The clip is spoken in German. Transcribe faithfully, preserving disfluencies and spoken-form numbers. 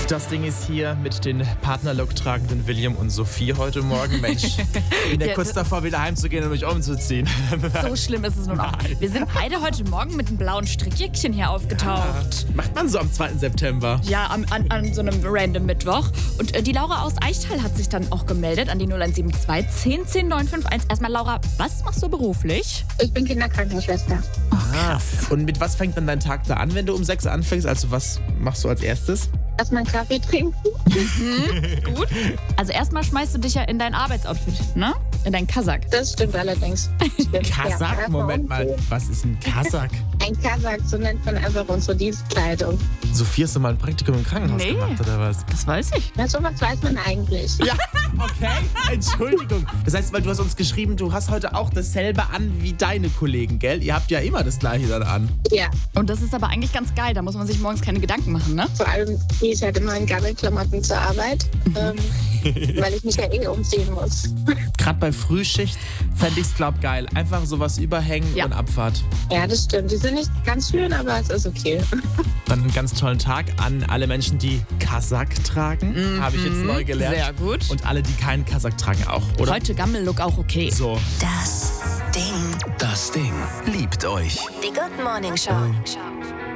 Das Ding ist hier mit den Partnerlook tragenden William und Sophie heute Morgen. Mensch, ich bin ja, ja kurz davor, wieder heimzugehen und mich umzuziehen. So schlimm ist es nun auch. Nein. Wir sind beide heute Morgen mit einem blauen Strickjäckchen hier aufgetaucht. Ja, macht man so am zweiten September. Ja, an, an, an so einem random Mittwoch. Und äh, die Laura aus Eichtal hat sich dann auch gemeldet an die null eins sieben zwei zehn zehn neun fünf eins. Erstmal, Laura, was machst du beruflich? Ich bin Kinderkrankenschwester. Oh, krass. Und mit was fängt dann dein Tag da an, wenn du um sechs anfängst? Also was machst du als erstes? Erstmal einen Kaffee trinken. Mhm, gut. Also erstmal schmeißt du dich ja in dein Arbeitsoutfit, ne? In dein Kasach. Das stimmt allerdings. Stimmt. Kasach? Ja, Moment mal, was ist ein Kasach? Ein Kasach, so nennt man einfach unsere Dienstkleidung. Sophie, hast du mal ein Praktikum im Krankenhaus Nee. gemacht, oder was? Das weiß ich. Na, sowas weiß man eigentlich. Ja, okay. Entschuldigung. Das heißt, weil du hast uns geschrieben, du hast heute auch dasselbe an wie deine Kollegen, gell? Ihr habt ja immer das gleiche dann an. Ja, Und das ist aber eigentlich ganz geil. Da muss man sich morgens keine Gedanken machen, ne? vor allem gehe ich halt immer in Gammelklamotten zur Arbeit, ähm, weil ich mich ja eh umziehen muss. Gerade bei Frühschicht fände ich es, glaub, geil. Einfach sowas überhängen Ja. und Abfahrt. Ja, das stimmt. Die sind nicht ganz schön, aber es ist okay. Dann einen ganz tollen Tag an alle Menschen, die Kasach tragen. Habe ich jetzt neu gelernt. Sehr gut. Und alle, die keinen Kasach tragen auch, oder? Heute Gammel-Look auch okay. So. Das Ding. Das Ding liebt euch. Die Good Morning Show.